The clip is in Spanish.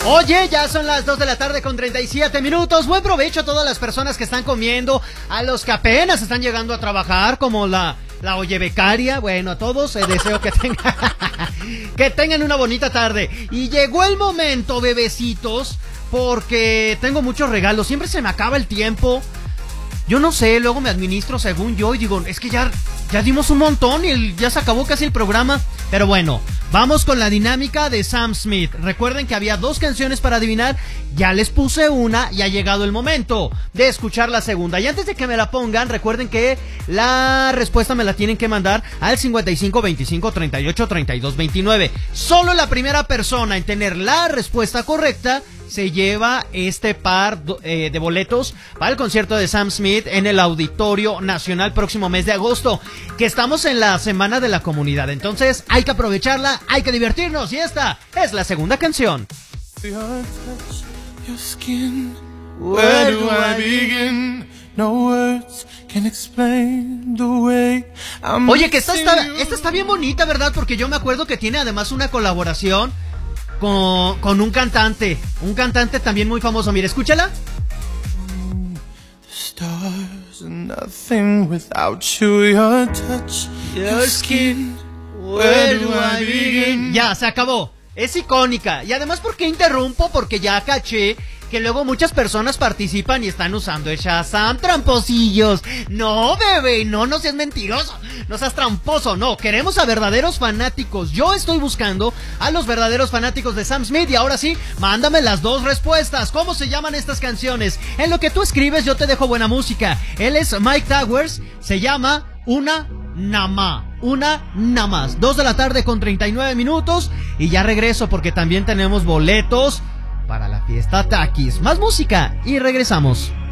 Oye, ya son las 2 de la tarde con 37 minutos. Buen provecho a todas las personas que están comiendo, a los que apenas están llegando a trabajar, como la oye becaria. Bueno, a todos deseo que tengan una bonita tarde. Y llegó el momento, bebecitos, porque tengo muchos regalos. Siempre se me acaba el tiempo. Yo no sé, luego me administro según yo y digo, es que ya dimos un montón y ya se acabó casi el programa. Pero bueno, vamos con la dinámica de Sam Smith. Recuerden que había 2 canciones para adivinar. Ya les puse una y ha llegado el momento de escuchar la segunda. Y antes de que me la pongan, recuerden que la respuesta me la tienen que mandar al 55 25 38 32 29. Solo la primera persona en tener la respuesta correcta se lleva este par de boletos para el concierto de Sam Smith en el Auditorio Nacional próximo mes de agosto, que estamos en la Semana de la Comunidad. Entonces hay que aprovecharla, hay que divertirnos, y esta es la segunda canción. Where do I begin? No words can explain the way I'm. Oye, que esta está bien bonita, ¿verdad? Porque yo me acuerdo que tiene además una colaboración con un cantante también muy famoso. Mira, escúchala. Stars are nothing without you, your touch, your skin. Where do I begin? Ya, se acabó. Es icónica. Y además, ¿por qué interrumpo? Porque ya caché que luego muchas personas participan y están usando el Shazam, tramposillos. No, bebé, no seas mentiroso, no seas tramposo, no. Queremos a verdaderos fanáticos. Yo estoy buscando a los verdaderos fanáticos de Sam Smith. Y ahora sí, mándame las 2 respuestas. ¿Cómo se llaman estas canciones? En lo que tú escribes, yo te dejo buena música. Él es Mike Towers. Se llama Una Nada Más. 2 de la tarde con 39 minutos. Y ya regreso porque también tenemos boletos para la fiesta Takis. Más música y regresamos.